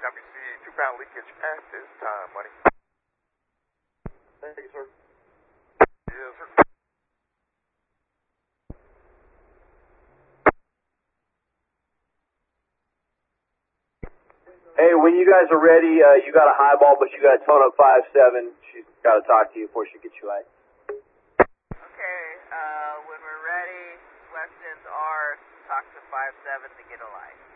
WC 2-pound leakage at this time, buddy. Thank you, sir. Yes, sir. Hey, when you guys are ready, you got a highball, but you got to tone up 5-7. She's got to talk to you before she gets you light. Okay, when we're ready, questions are talk to 5-7 to get a light.